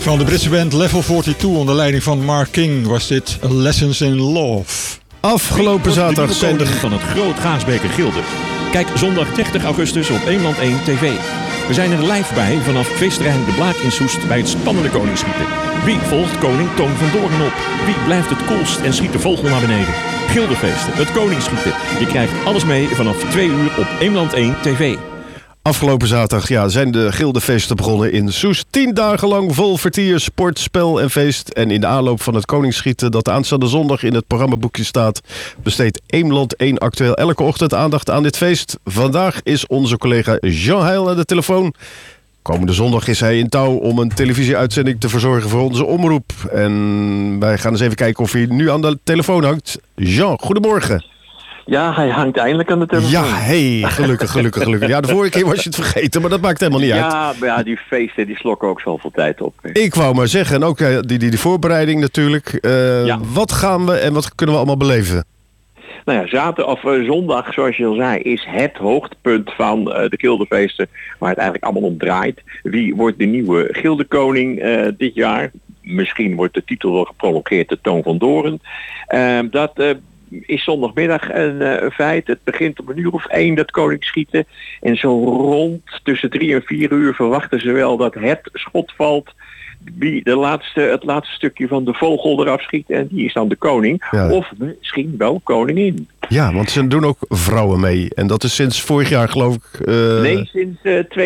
Van de Britse band Level 42 onder leiding van Mark King was dit Lessons in Love. Afgelopen zaterdag zijn de van het Groot Gaasbeker Gilde. Kijk zondag 30 augustus op Eemland 1 TV. We zijn er live bij vanaf feestterrein De Blaak in Soest bij het spannende koningsschieten. Wie volgt koning Toon van Doorn op? Wie blijft het koelst en schiet de vogel naar beneden? Gildefeesten, het koningsschieten. Je krijgt alles mee vanaf 2 uur op Eemland 1 TV. Afgelopen zaterdag zijn de gildefeesten begonnen in Soest. 10 dagen lang vol vertier, sport, spel en feest. En in de aanloop van het koningsschieten dat aanstaande zondag in het programmaboekje staat, besteedt Eemland 1 Actueel elke ochtend aandacht aan dit feest. Vandaag is onze collega Jean Heil aan de telefoon. Komende zondag is hij in touw om een televisieuitzending te verzorgen voor onze omroep. En wij gaan eens even kijken of hij nu aan de telefoon hangt. Jean, goedemorgen. Ja, hij hangt eindelijk aan de telefoon. Ja, gelukkig. Ja, de vorige keer was je het vergeten, maar dat maakt helemaal niet uit. Maar ja, die feesten die slokken ook zoveel tijd op. Ik wou maar zeggen, en ook die voorbereiding natuurlijk. Wat gaan we en wat kunnen we allemaal beleven? Nou ja, zondag, zoals je al zei, is het hoogtepunt van de gildefeesten, waar het eigenlijk allemaal om draait. Wie wordt de nieuwe gildekoning dit jaar? Misschien wordt de titel wel geprolongeerd de Toon van Doorn. Is zondagmiddag een feit. Het begint om 1:00 dat koningsschieten. En zo rond tussen 3 en 4 uur verwachten ze wel dat het schot valt. Wie het laatste stukje van de vogel eraf schiet. En die is dan de koning. Ja. Of misschien wel koningin. Ja, want ze doen ook vrouwen mee. En dat is sinds vorig jaar geloof ik... Nee, sinds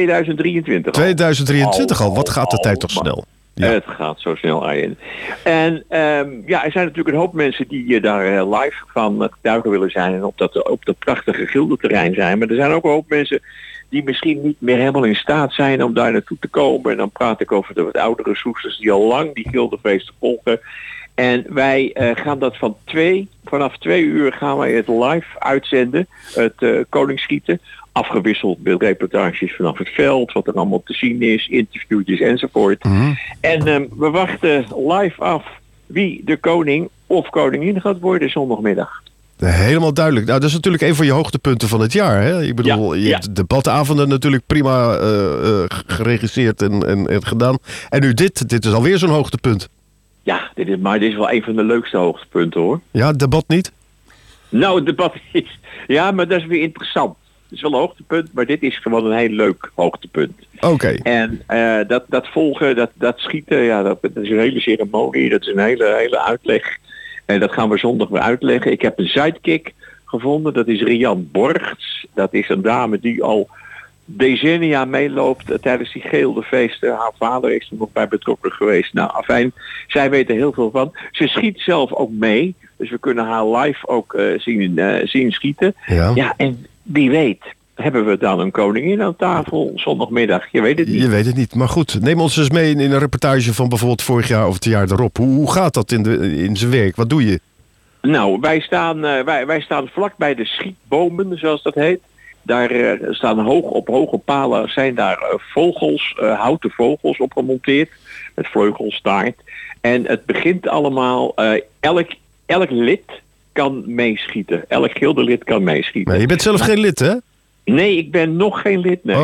2023 al. 2023 al. Wat gaat de tijd toch snel? Ja. Het gaat zo snel, Arjen. En er zijn natuurlijk een hoop mensen die daar live van getuigen willen zijn en op dat prachtige gildeterrein zijn. Maar er zijn ook een hoop mensen die misschien niet meer helemaal in staat zijn om daar naartoe te komen. En dan praat ik over de wat oudere Soesters die al lang die gildefeesten volgen. En wij gaan dat vanaf 2 uur gaan wij het live uitzenden, het koningsschieten. Afgewisseld met reportages vanaf het veld, wat er allemaal te zien is, interviewtjes enzovoort. Mm-hmm. En we wachten live af wie de koning of koningin gaat worden zondagmiddag. Helemaal duidelijk. Nou, dat is natuurlijk een van je hoogtepunten van het jaar. Hè? Ik bedoel, je hebt debatavonden natuurlijk prima geregisseerd en gedaan. En nu dit is alweer zo'n hoogtepunt. Ja, dit is wel een van de leukste hoogtepunten, hoor. Ja, het debat niet? Nou, het debat is... Ja, maar dat is weer interessant. Het is wel een hoogtepunt, maar dit is gewoon een heel leuk hoogtepunt. Oké. En dat volgen, dat schieten, dat is een hele ceremonie, dat is een hele uitleg. En dat gaan we zondag weer uitleggen. Ik heb een sidekick gevonden, dat is Rian Borgts. Dat is een dame die al decennia meeloopt tijdens die gildefeesten. Haar vader is er nog bij betrokken geweest. Nou, afijn, zij weet er heel veel van. Ze schiet zelf ook mee, dus we kunnen haar live ook zien schieten. Ja, en wie weet hebben we dan een koningin aan tafel zondagmiddag. Je weet het niet. Je weet het niet. Maar goed, neem ons eens mee in een reportage van bijvoorbeeld vorig jaar of het jaar erop. Hoe gaat dat in zijn werk? Wat doe je? Nou, wij staan vlak bij de schietbomen, zoals dat heet. Daar staan op hoge palen zijn daar vogels, houten vogels op gemonteerd. Met vleugelstaart. En het begint allemaal, elk lid kan meeschieten. Elk gildelid kan meeschieten. Maar je bent zelf geen lid, hè? Nee, ik ben nog geen lid. Nee.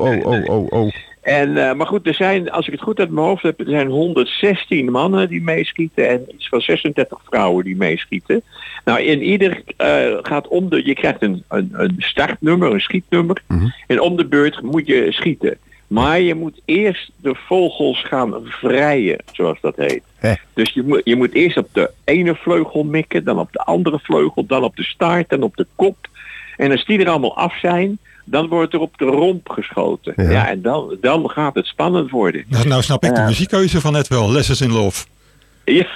Oh. En, maar goed, er zijn, als ik het goed uit mijn hoofd heb, er zijn 116 mannen die meeschieten en iets van 36 vrouwen die meeschieten. Nou, in ieder gaat je krijgt een startnummer, een schietnummer. Mm-hmm. En om de beurt moet je schieten. Maar je moet eerst de vogels gaan vrijen, zoals dat heet. Dus je moet eerst op de ene vleugel mikken, dan op de andere vleugel, dan op de staart en op de kop. En als die er allemaal af zijn, dan wordt er op de romp geschoten. Ja, en dan gaat het spannend worden. Nou snap ik de muziekkeuze van net wel. Lessons in Love. Ja.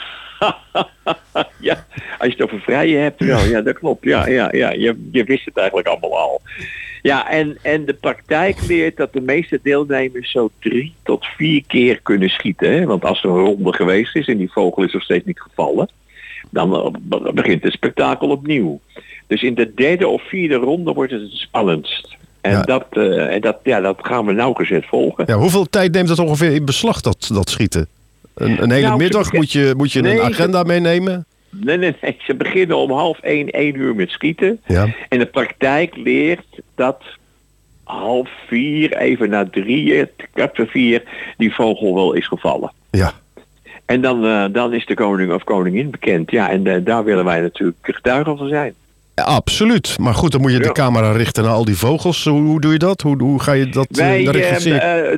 Ja, als je het over vrijen hebt wel. Ja, dat klopt. Ja. Je wist het eigenlijk allemaal al. Ja, en de praktijk leert dat de meeste deelnemers zo 3 tot 4 keer kunnen schieten. Hè? Want als er een ronde geweest is en die vogel is nog steeds niet gevallen, dan begint het spektakel opnieuw. Dus in de 3e of 4e ronde wordt het spannendst. En dat gaan we nauwgezet volgen. Ja, hoeveel tijd neemt het ongeveer in beslag, dat schieten? Een hele middag moet je een agenda meenemen? Nee. Ze beginnen om 12:30, 1 uur met schieten. Ja. En de praktijk leert dat 3:30, even na 3, kwart voor 4, die vogel wel is gevallen. Ja. En dan is de koning of koningin bekend. Ja, en daar willen wij natuurlijk getuigen van zijn. Ja, absoluut. Maar goed, dan moet je de camera richten naar al die vogels. Hoe doe je dat? Hoe ga je dat regisseren?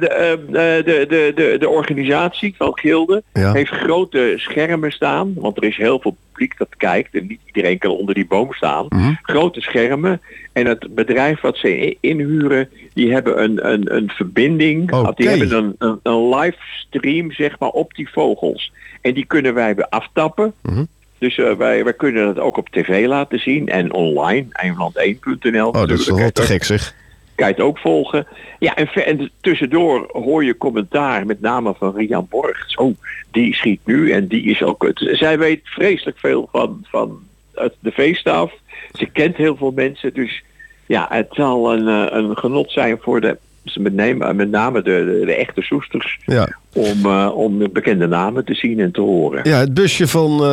De organisatie van Gilde heeft grote schermen staan. Want er is heel veel publiek dat kijkt. En niet iedereen kan onder die boom staan. Mm-hmm. Grote schermen. En het bedrijf wat ze inhuren, die hebben een verbinding. Okay. Die hebben een livestream, zeg maar, op die vogels. En die kunnen wij weer aftappen. Mm-hmm. Dus wij kunnen het ook op tv laten zien en online, Eemland1.nl. Oh, dat is wel te gek zeg. Kan je het ook volgen. Ja, en tussendoor hoor je commentaar, met name van Rian Borg. Zo, die schiet nu en die is ook... Zij weet vreselijk veel van de feestaf. Ze kent heel veel mensen, dus ja, het zal een genot zijn voor met name de echte Soesters, om bekende namen te zien en te horen. Ja, het busje van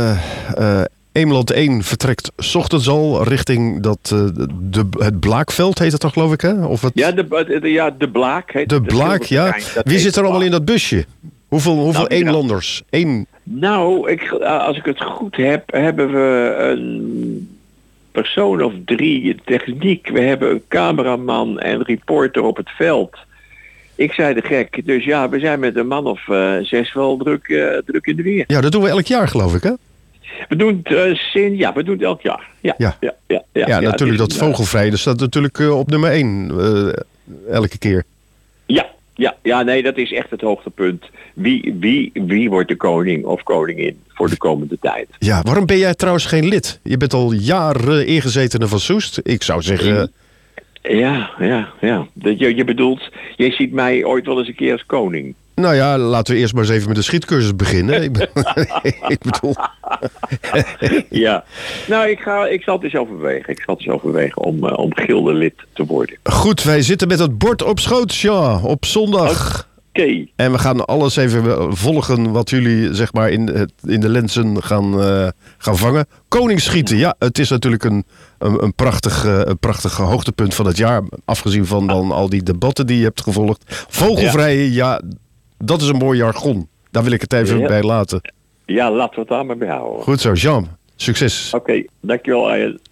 Eemland 1 vertrekt 's ochtends al richting het Blaakveld, heet het toch, geloof ik, hè? Of het... Ja, de Blaak heet de Blaak, ja. Wie zit er allemaal in dat busje? Hoeveel Eemlanders? Nou, als ik het goed heb, hebben we een persoon of 3 techniek. We hebben een cameraman en reporter op het veld. Ik zei de gek. Dus ja, we zijn met een man of 6 wel druk in de weer. Ja, dat doen we elk jaar, geloof ik, hè? We doen het elk jaar. Ja, natuurlijk dat vogelvrij. Dat staat natuurlijk op nummer 1 elke keer. Ja, nee, dat is echt het hoogtepunt. Wie wordt de koning of koningin voor de komende tijd? Ja, waarom ben jij trouwens geen lid? Je bent al jaren ingezetene van Soest. Ik zou zeggen... Ja. Je bedoelt, jij ziet mij ooit wel eens een keer als koning. Nou ja, laten we eerst maar eens even met de schietcursus beginnen. Ik bedoel... Ja, nou, ik zal het eens overwegen. Ik zal het eens overwegen om Gilde-lid te worden. Goed, wij zitten met het bord op schoot, ja, op zondag. Oké. En we gaan alles even volgen wat jullie, zeg maar, in de lenzen gaan vangen. Koningsschieten, ja, het is natuurlijk een prachtig hoogtepunt van het jaar. Afgezien van dan al die debatten die je hebt gevolgd. Vogelvrije, ja, dat is een mooi jargon. Daar wil ik het even bij laten. Ja, laten we het daar maar bij houden. Goed zo, Jean. Succes. Oké, dankjewel, Arjen.